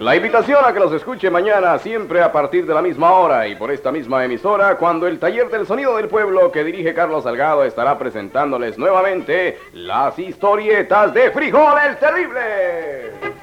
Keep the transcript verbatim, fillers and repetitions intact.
La invitación a que los escuche mañana, siempre a partir de la misma hora y por esta misma emisora, cuando el Taller del Sonido del Pueblo que dirige Carlos Salgado estará presentándoles nuevamente las historietas de Frijol el Terrible.